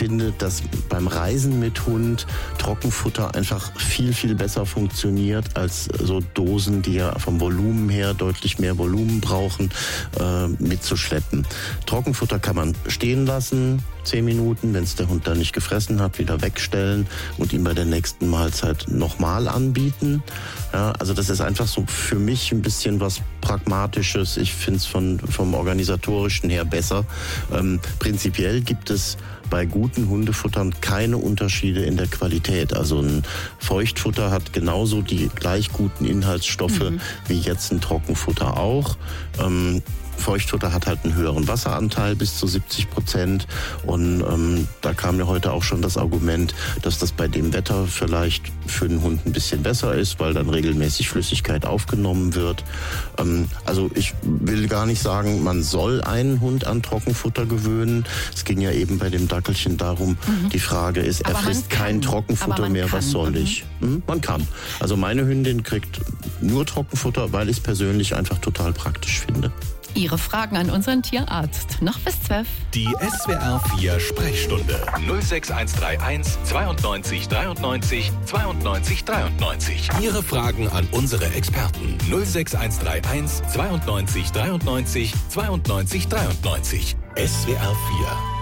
finde, dass beim Reisen mit Hund Trockenfutter einfach viel, viel besser funktioniert als so Dosen, die ja vom Volumen her deutlich mehr Volumen brauchen, mitzuschleppen. Trockenfutter kann man stehen lassen, 10 Minuten, wenn es der Hund dann nicht gefressen hat, wieder wegstellen und ihm bei der nächsten Mahlzeit nochmal anbieten. Ja, also das ist einfach so für mich ein bisschen was Pragmatisches. Ich finde es vom Organisatorischen her besser. Prinzipiell gibt es bei guten Hundefuttern keine Unterschiede in der Qualität. Also ein Feuchtfutter hat genauso die gleich guten Inhaltsstoffe wie jetzt ein Trockenfutter auch. Feuchtfutter hat halt einen höheren Wasseranteil, bis zu 70%. Und da kam ja heute auch schon das Argument, dass das bei dem Wetter vielleicht für den Hund ein bisschen besser ist, weil dann regelmäßig Flüssigkeit aufgenommen wird. Also ich will gar nicht sagen, man soll einen Hund an Trockenfutter gewöhnen. Es ging ja eben bei dem Dackelchen darum, die Frage ist, er frisst kein Trockenfutter mehr, was soll ich? Man kann. Also meine Hündin kriegt nur Trockenfutter, weil ich es persönlich einfach total praktisch finde. Ihre Fragen an unseren Tierarzt. Noch bis 12. Die SWR 4 Sprechstunde 06131 92 93 92 93. Ihre Fragen an unsere Experten 06131 92 93 92 93. SWR 4